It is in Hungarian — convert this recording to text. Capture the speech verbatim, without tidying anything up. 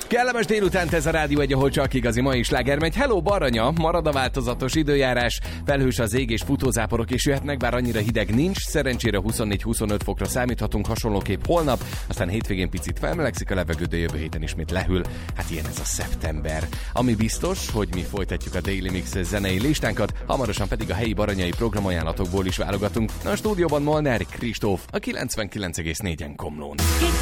Kellemes délután, ez a Rádió egy, ahol csak igazi mai sláger megy. Hello Baranya, marad a változatos időjárás, felhős az ég és futózáporok is jöhetnek, bár annyira hideg nincs. Szerencsére huszonnégy-huszonöt fokra számíthatunk, hasonlóképp holnap, aztán hétvégén picit felmelegszik a levegő, de jövő héten ismét lehűl. Hát ilyen ez a szeptember. Ami biztos, hogy mi folytatjuk a Daily Mix zenei listánkat, hamarosan pedig a helyi baranyai programajánlatokból is válogatunk. A stúdióban Molnár Kristóf, a kilencvenkilenc egész négyen Komlón.